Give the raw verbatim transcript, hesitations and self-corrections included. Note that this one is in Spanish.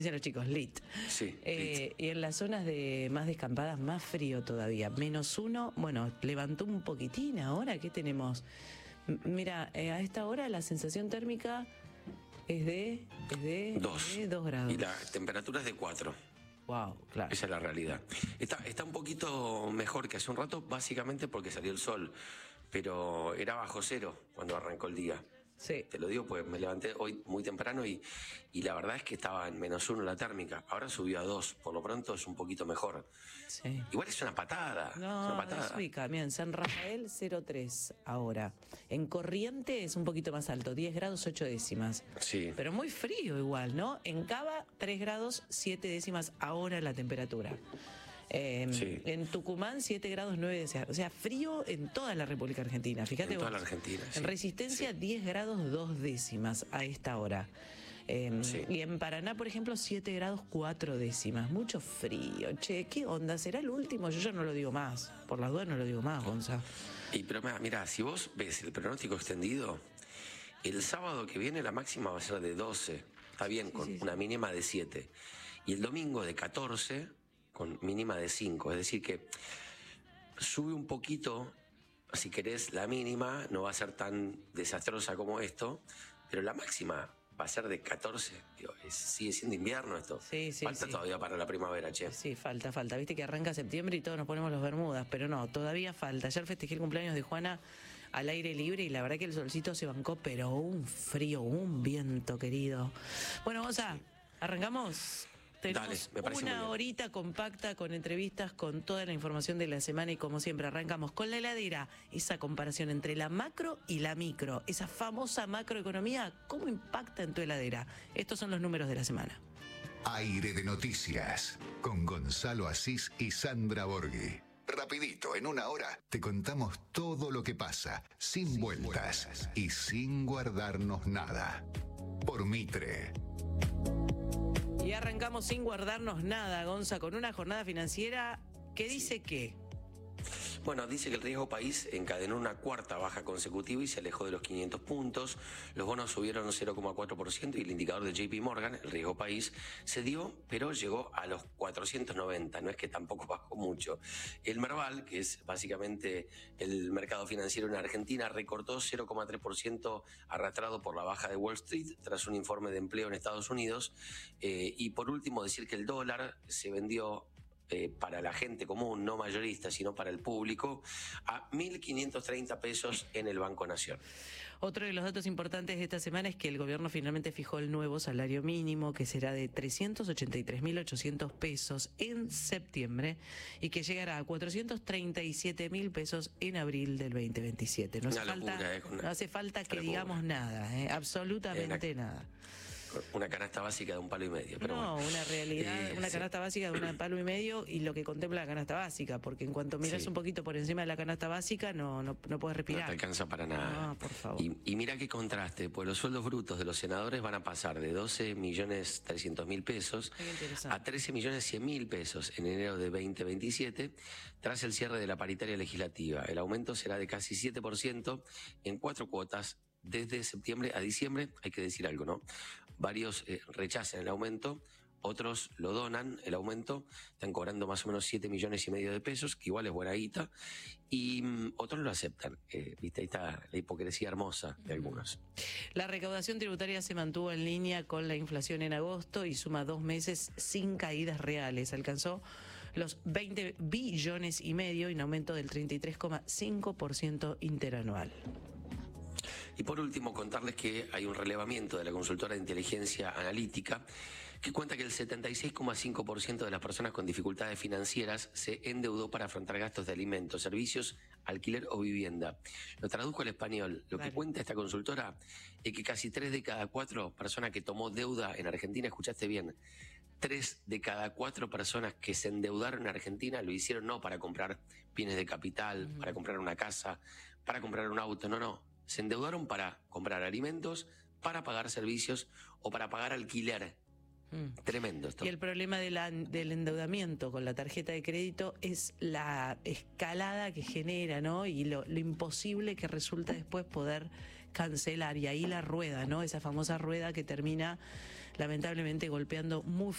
dicen los chicos, lit. Sí, eh, lit. Y en las zonas de más descampadas, más frío todavía. Menos uno, bueno, levantó un poquitín ahora. ¿Qué tenemos? M- Mira, eh, a esta hora la sensación térmica es de, es de, Dos. de dos grados. Y la temperatura es de cuatro. Wow, claro. Esa es la realidad. Está, está un poquito mejor que hace un rato, básicamente porque salió el sol. Pero era bajo cero cuando arrancó el día. Sí. Te lo digo, pues me levanté hoy muy temprano y, y la verdad es que estaba en menos uno la térmica. Ahora subió a dos, por lo pronto es un poquito mejor. Sí. Igual es una patada. No, es una patada. es ubica. Mira, en San Rafael cero coma tres ahora. En Corrientes un poquito más alto, diez grados ocho décimas. Sí. Pero muy frío igual, ¿no? En Cava tres grados siete décimas ahora la temperatura. Eh, Sí. En Tucumán siete grados nueve décimas. O sea, frío en toda la República Argentina. Fíjate En toda vos. la Argentina, sí. En Resistencia Sí. diez grados dos décimas a esta hora. Eh, Sí. Y en Paraná, por ejemplo, siete grados cuatro décimas. Mucho frío. Che, ¿qué onda? ¿Será el último? Yo ya no lo digo más. Por las dudas no lo digo más, Gonza. Y pero mira, mira, si vos ves el pronóstico extendido, el sábado que viene la máxima va a ser de doce. Está bien, Sí, con sí, sí. una mínima de siete. Y el domingo de catorce, con mínima de cinco. Es decir que sube un poquito, si querés, la mínima, no va a ser tan desastrosa como esto, pero la máxima va a ser de catorce. Digo, es- sigue siendo invierno esto. Sí, sí, Falta sí. todavía para la primavera, che. Sí, falta, falta. Viste que arranca septiembre y todos nos ponemos los bermudas, pero no, todavía falta. Ayer festejé el cumpleaños de Juana al aire libre y la verdad que el solcito se bancó, pero un frío, un viento, querido. Bueno, Gonza, ¿arrancamos? Tenemos Dale, me parece muy una bien. horita compacta con entrevistas, con toda la información de la semana y como siempre arrancamos con la heladera, esa comparación entre la macro y la micro, esa famosa macroeconomía, ¿cómo impacta en tu heladera? Estos son los números de la semana. Aire de Noticias, con Gonzalo Asís y Sandra Borghi. Rapidito, en una hora, te contamos todo lo que pasa, sin vueltas y sin guardarnos nada. Por Mitre. Y arrancamos sin guardarnos nada, Gonza, con una jornada financiera que dice que... Bueno, dice que el riesgo país encadenó una cuarta baja consecutiva y se alejó de los quinientos puntos. Los bonos subieron cero coma cuatro por ciento y el indicador de J P Morgan, el riesgo país, se dio, pero llegó a los cuatrocientos noventa. No es que tampoco bajó mucho. El Merval, que es básicamente el mercado financiero en Argentina, recortó cero coma tres por ciento arrastrado por la baja de Wall Street tras un informe de empleo en Estados Unidos. Eh, y por último, decir que el dólar se vendió Eh, para la gente común, no mayorista, sino para el público, a mil quinientos treinta pesos en el Banco Nación. Otro de los datos importantes de esta semana es que el gobierno finalmente fijó el nuevo salario mínimo, que será de trescientos ochenta y tres mil ochocientos pesos en septiembre y que llegará a cuatrocientos treinta y siete mil pesos en abril del veinte veintisiete. No hace Una falta, locura, eh, con una- no hace falta que una digamos locura. nada, eh, absolutamente Una- nada. Una canasta básica de un palo y medio. Pero No, bueno. una realidad, Eh, una sí. canasta básica de un palo y medio y lo que contempla la canasta básica, porque en cuanto miras Sí. un poquito por encima de la canasta básica no, no, no puedes No respirar. te alcanza para nada. No, por favor. Y, y mira qué contraste, pues los sueldos brutos de los senadores van a pasar de doce millones trescientos mil pesos Qué interesante. a trece millones cien mil pesos en enero de veinte veintisiete, tras el cierre de la paritaria legislativa. El aumento será de casi siete por ciento en cuatro cuotas desde septiembre a diciembre. Hay que decir algo, ¿no? Varios eh, rechazan el aumento, otros lo donan, el aumento, están cobrando más o menos siete millones y medio de pesos, que igual es buena guita, y mm, otros lo aceptan. Eh, Viste, ahí está la hipocresía hermosa de algunos. La recaudación tributaria se mantuvo en línea con la inflación en agosto y suma dos meses sin caídas reales. Alcanzó los veinte billones y medio y un aumento del treinta y tres coma cinco por ciento interanual. Y por último, contarles que hay un relevamiento de la consultora de inteligencia analítica que cuenta que el setenta y seis coma cinco por ciento de las personas con dificultades financieras se endeudó para afrontar gastos de alimentos, servicios, alquiler o vivienda. Lo traduzco al español. Lo Vale. que cuenta esta consultora es que casi tres de cada cuatro personas que tomó deuda en Argentina, escuchaste bien, tres de cada cuatro personas que se endeudaron en Argentina lo hicieron no para comprar bienes de capital, Ujú. para comprar una casa, para comprar un auto, no, no. Se endeudaron para comprar alimentos, para pagar servicios o para pagar alquiler. Mm. Tremendo esto. Y el problema de la- del endeudamiento con la tarjeta de crédito es la escalada que genera, ¿no? Y lo, lo imposible que resulta después poder cancelar. Y ahí la rueda, ¿no? Esa famosa rueda que termina lamentablemente golpeando muy